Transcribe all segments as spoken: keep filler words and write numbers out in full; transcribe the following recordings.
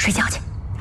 睡觉去。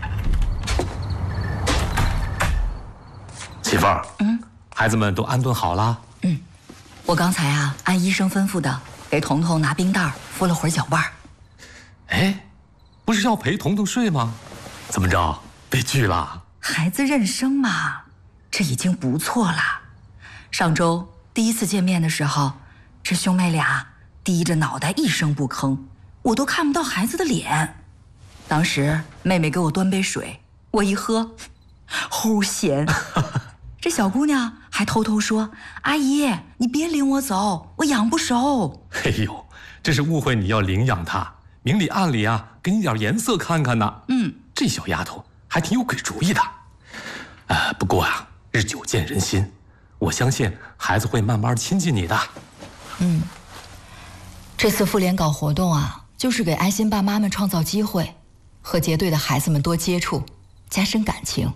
媳妇儿， 嗯， 孩子们都安顿好了？ 嗯，我刚才啊按医生吩咐的，给彤彤拿冰袋敷了会儿脚腕。 哎，不是要陪彤彤睡吗？怎么着，被拒了？ 孩子认生嘛，这已经不错了。上周第一次见面的时候，这兄妹俩低着脑袋一声不吭，我都看不到孩子的脸。当时妹妹给我端杯水，我一喝，齁咸。这小姑娘还偷偷说：“阿姨，你别领我走，我养不熟。” 哎呦，这是误会你要领养她，明里暗里啊，给你点颜色看看呢。 嗯， 这小丫头还挺有鬼主意的。呃，不过啊，日久见人心，我相信孩子会慢慢亲近你的。 嗯，这次妇联搞活动啊，就是给爱心爸妈们创造机会，和结对的孩子们多接触，加深感情。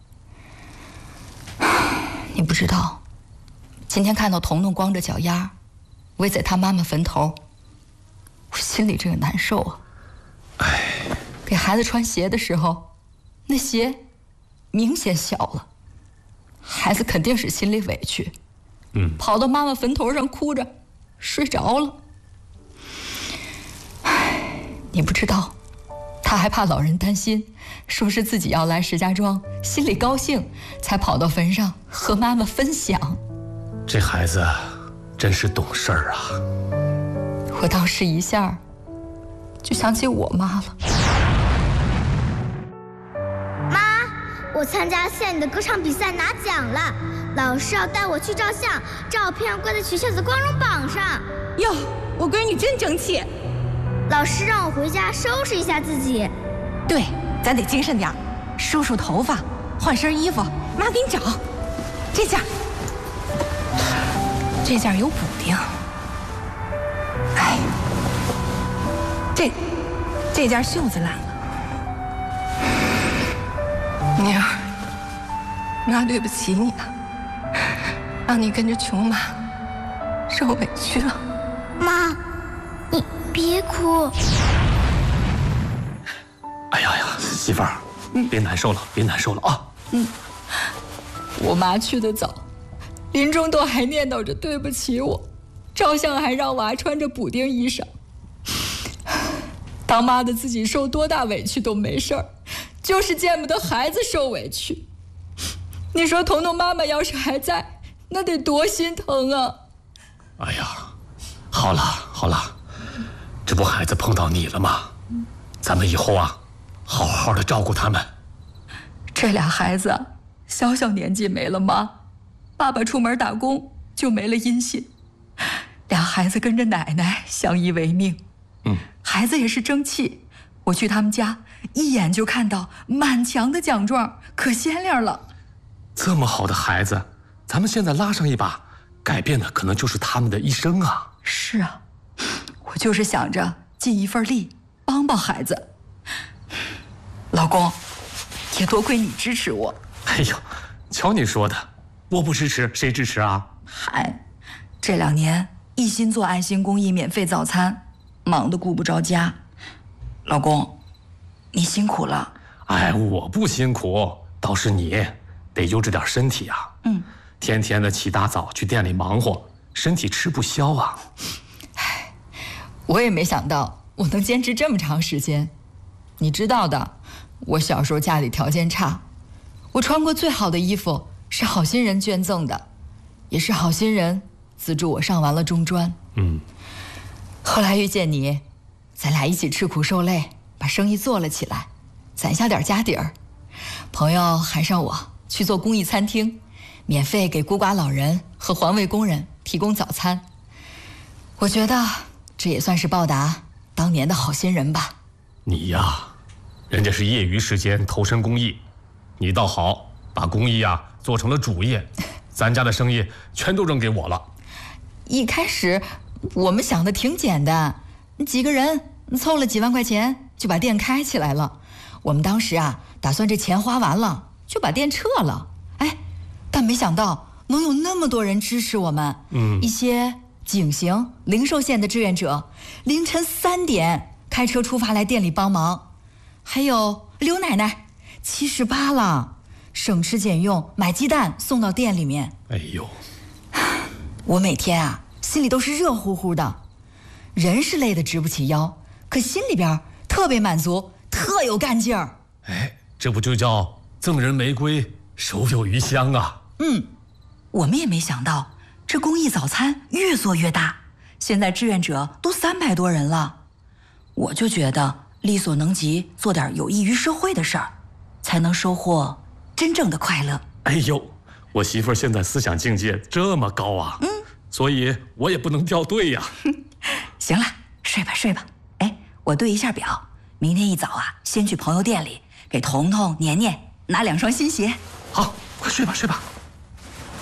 你不知道，今天看到彤彤光着脚丫围在他妈妈坟头，我心里这个难受啊。 哎， 给孩子穿鞋的时候，那鞋明显小了，孩子肯定是心里委屈， 嗯， 跑到妈妈坟头上哭着睡着了。唉，你不知道，他还怕老人担心，说是自己要来石家庄，心里高兴，才跑到坟上和妈妈分享。 这孩子真是懂事儿啊！ 我当时一下就想起我妈了。 妈，我参加县里的歌唱比赛拿奖了，老师要带我去照相，照片挂在学校的光荣榜上。 哟，我闺女真争气。 老师让我回家收拾一下自己。 对，咱得精神点，梳梳头发，换身衣服。妈给你找，这件，这件有补丁。哎，这这件袖子烂了。妮儿，妈对不起你啊，让你跟着琼妈受委屈了。 妈，你别哭。 哎呀呀，媳妇儿，别难受了，别难受了啊。 嗯，我妈去得早，临终都还念叨着对不起我，照相还让娃穿着补丁衣裳。当妈的自己受多大委屈都没事儿，就是见不得孩子受委屈。你说彤彤妈妈要是还在，那得多心疼啊！ 哎呀，好了好了，这不孩子碰到你了吗？咱们以后啊，好好的照顾他们。 这俩孩子小小年纪没了妈，爸爸出门打工就没了音信，俩孩子跟着奶奶相依为命。 嗯， 孩子也是争气，我去他们家一眼就看到满墙的奖状，可鲜亮了。 这么好的孩子，咱们现在拉上一把，改变的可能就是他们的一生啊。 是啊，我就是想着尽一份力帮帮孩子。老公，也多亏你支持我。 哎呦，瞧你说的，我不支持谁支持啊？ 嗨，这两年一心做爱心公益免费早餐，忙得顾不着家。老公，你辛苦了。 哎，我不辛苦，倒是你得悠着点身体啊。 嗯， 天天的起大早去店里忙活，身体吃不消啊。 唉，我也没想到我能坚持这么长时间。你知道的，我小时候家里条件差，我穿过最好的衣服是好心人捐赠的，也是好心人资助我上完了中专。 嗯， 后来遇见你，咱俩一起吃苦受累，把生意做了起来，攒下点家底儿。朋友还让我去做公益餐厅，免费给孤寡老人和环卫工人提供早餐。我觉得这也算是报答当年的好心人吧。 你呀，人家是业余时间投身公益，你倒好，把公益啊做成了主业，咱家的生意全都扔给我了。 一开始我们想的挺简单，几个人凑了几万块钱就把店开起来了。我们当时啊打算这钱花完了就把店撤了，哎，但没想到能有那么多人支持我们。 嗯， 一些井陉、灵寿县的志愿者凌晨三点开车出发来店里帮忙。 还有刘奶奶，七十八了，省吃俭用买鸡蛋送到店里面。 哎呦， 我每天啊心里都是热乎乎的，人是累得直不起腰，可心里边特别满足，特有干劲儿。 哎，这不就叫赠人玫瑰，手有余香啊？ 嗯，我们也没想到这公益早餐越做越大，现在志愿者都三百多人了。我就觉得力所能及，做点有益于社会的事儿，才能收获真正的快乐。 哎呦，我媳妇儿现在思想境界这么高啊！嗯，所以我也不能掉队呀。 行了，睡吧睡吧。哎，我对一下表，明天一早啊，先去朋友店里给彤彤、年年拿两双新鞋。 好，快睡吧睡吧。